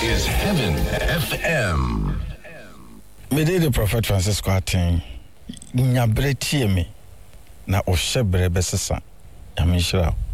is Heaven FM. Me dey the Prophet Francisco Aten. Nyabre tie me na ohye bre besesa. Amishira.